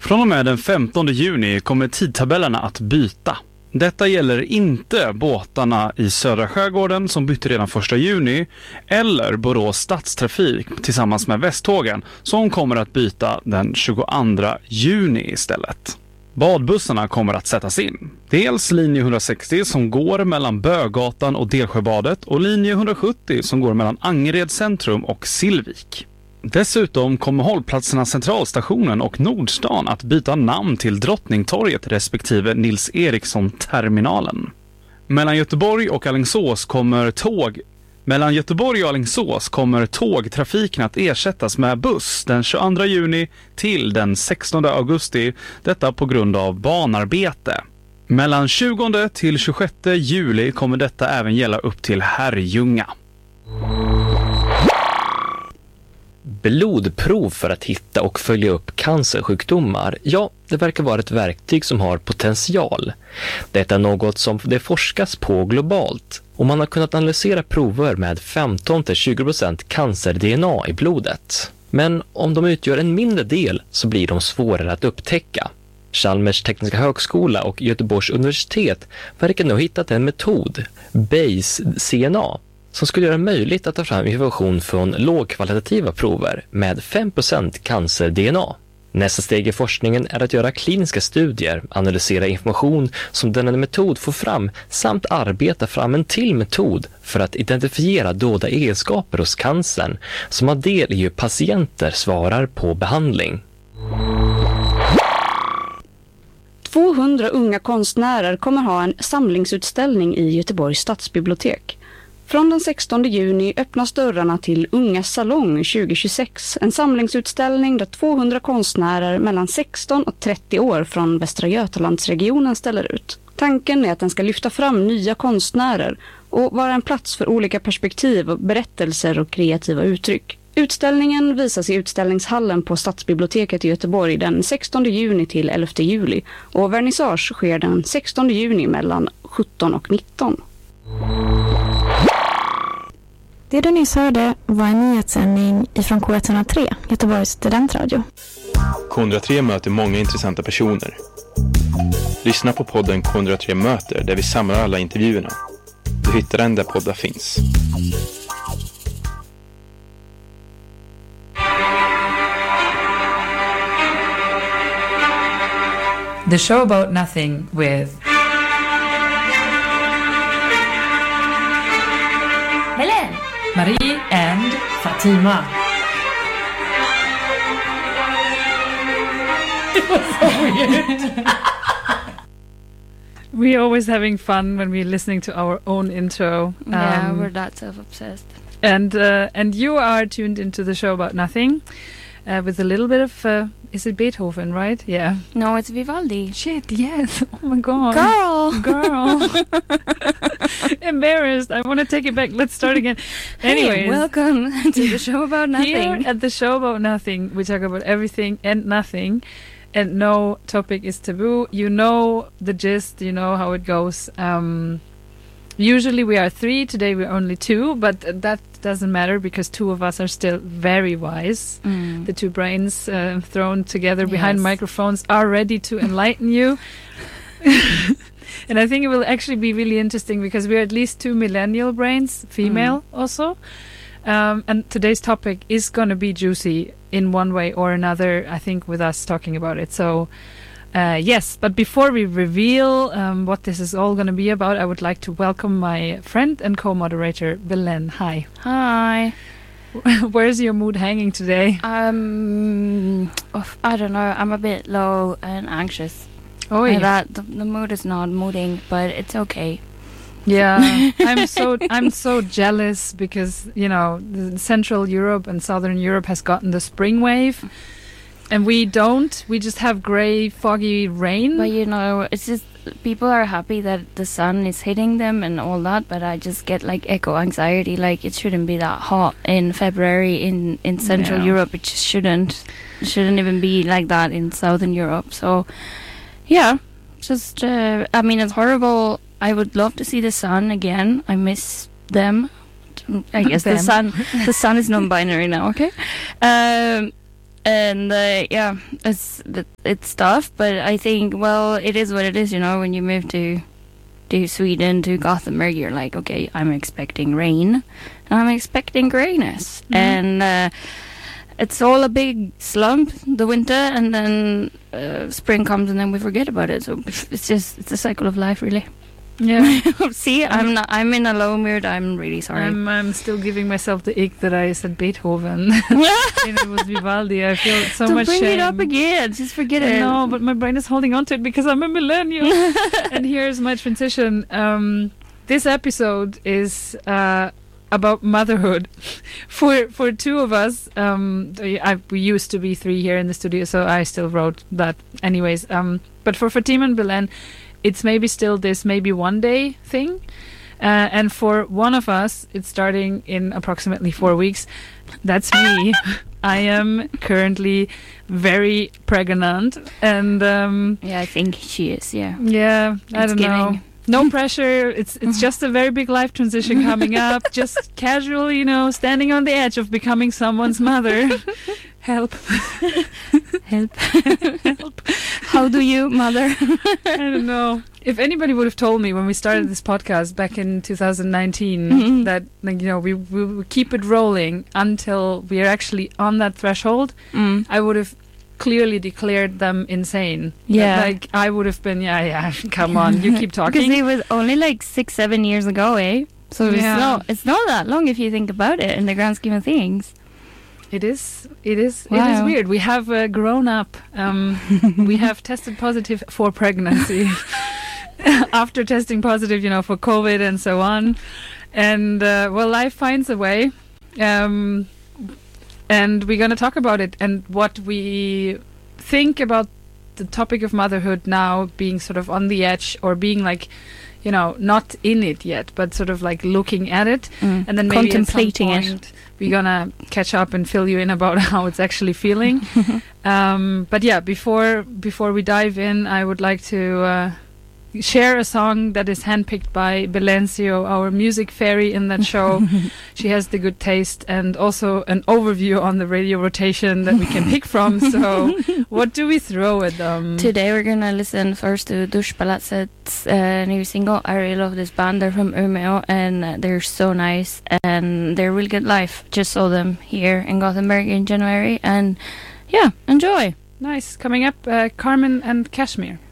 Från och med den 15 juni kommer tidtabellerna att byta. Detta gäller inte båtarna i södra skärgården som bytte redan 1 juni eller Borås stadstrafik tillsammans med Västtågen som kommer att byta den 22 juni istället. Badbussarna kommer att sättas in. Dels linje 160 som går mellan Bögatan och Delsjöbadet och linje 170 som går mellan Angered centrum och Sillvik. Dessutom kommer hållplatserna Centralstationen och Nordstan att byta namn till Drottningtorget respektive Nils Eriksson-terminalen. Mellan Göteborg och Alingsås kommer tågtrafiken att ersättas med buss den 22 juni till den 16 augusti, detta på grund av banarbete. Mellan 20 till 26 juli kommer detta även gälla upp till Herrljunga. Blodprov för att hitta och följa upp cancersjukdomar, ja, det verkar vara ett verktyg som har potential. Detta är något som det forskas på globalt och man har kunnat analysera prover med 15-20% cancer-DNA i blodet. Men om de utgör en mindre del så blir de svårare att upptäcka. Chalmers tekniska högskola och Göteborgs universitet verkar nu ha hittat en metod, BASE-CNA, som skulle göra det möjligt att ta fram information från lågkvalitativa prover med 5% cancer-DNA. Nästa steg i forskningen är att göra kliniska studier, analysera information som denna metod får fram samt arbeta fram en till metod för att identifiera dolda egenskaper hos cancern som har del i hur patienter svarar på behandling. 200 unga konstnärer kommer ha en samlingsutställning i Göteborgs stadsbibliotek. Från den 16 juni öppnas dörrarna till Unga Salong 2026, en samlingsutställning där 200 konstnärer mellan 16 och 30 år från Västra Götalandsregionen ställer ut. Tanken är att den ska lyfta fram nya konstnärer och vara en plats för olika perspektiv, berättelser och kreativa uttryck. Utställningen visas i utställningshallen på Stadsbiblioteket i Göteborg den 16 juni till 11 juli och vernissage sker den 16 juni mellan 17 och 19. Det du nyss hörde var en nyhetssändning ifrån K103, Göteborgs studentradio. K103 möter många intressanta personer. Lyssna på podden K103 möter där vi samlar alla intervjuerna. Du hittar den där poddar finns. The Show About Nothing with Helen, Marie and Fatima. It was so weird. We're always having fun when we're listening to our own intro. Yeah, we're that self-obsessed. And you are tuned into The Show About Nothing with a little bit of is it Beethoven, right? Yeah. No, it's Vivaldi. Shit, yes. Oh my god. Girl. Embarrassed. I want to take it back. Let's start again. Anyways. Hey, welcome to The Show About Nothing. Here at The Show About Nothing, we talk about everything and nothing. And no topic is taboo. You know the gist. You know how it goes. Usually we are 3. Today we're only 2. But that doesn't matter because 2 of us are still very wise. The 2 brains thrown together behind microphones are ready to enlighten you. And I think it will actually be really interesting because we're at least 2 millennial brains, female also. And today's topic is going to be juicy in one way or another, I think, with us talking about it. So, yes, but before we reveal what this is all going to be about, I would like to welcome my friend and co-moderator, Belen. Hi. Hi. Where's your mood hanging today? I don't know. I'm a bit low and anxious. Oh, yeah. That the mood is not moving, but it's okay. Yeah, I'm so jealous because, you know, Central Europe and Southern Europe has gotten the spring wave and we don't. We just have gray, foggy rain. But, you know, it's just people are happy that the sun is hitting them and all that, but I just get like eco anxiety. Like it shouldn't be that hot in February in Central Europe. It just shouldn't even be like that in Southern Europe. So, yeah, just, I mean, it's horrible. I would love to see the sun again. I miss them. I guess the sun is non-binary now, okay? And it's tough, but I think, well, it is what it is, you know. When you move to Sweden, to Gothenburg, you're like, okay, I'm expecting rain and I'm expecting grayness, and it's all a big slump, the winter, and then spring comes and then we forget about it. So it's a cycle of life, really. Yeah. See, I'm in a low mood. I'm really sorry. I'm still giving myself the ick that I said Beethoven. And it was Vivaldi. I feel so Don't much bring shame. it up again. Just forget it. No, but my brain is holding on to it because I'm a millennial. And here's my transition. This episode is about motherhood. For two of us, we used to be 3 here in the studio, so I still wrote that anyways. But for Fatima and Belen, it's maybe still this maybe one day thing. And for one of us, it's starting in approximately 4 weeks. That's me. I am currently very pregnant. And I think she is, yeah. Yeah, I don't know. No pressure. It's just a very big life transition coming up. Just casual, you know, standing on the edge of becoming someone's mother. Help. Help. Help. How do you, mother? I don't know. If anybody would have told me when we started this podcast back in 2019 that, like, you know, we would keep it rolling until we are actually on that threshold, I would have clearly declared them insane. Yeah. Like, I would have been, come on, you keep talking. Because it was only like 6-7 years ago, eh? So it's not that long if you think about it in the grand scheme of things. It is weird. We have grown up. We have tested positive for pregnancy after testing positive, you know, for COVID and so on. And life finds a way. And we're going to talk about it and what we think about the topic of motherhood now, being sort of on the edge or being like, you know, not in it yet, but sort of like looking at it, and then maybe contemplating at some point we're gonna catch up and fill you in about how it's actually feeling. But yeah, before we dive in, I would like to share a song that is handpicked by Belencio, our music fairy in that show. She has the good taste and also an overview on the radio rotation that we can pick from. So what do we throw at them? Today we're gonna listen first to Duschpalatset's new single. I really love this band. They're from Umeå and they're so nice and they're really good live. Just saw them here in Gothenburg in January and yeah, enjoy. Nice. Coming up, Carmen and Kashmir.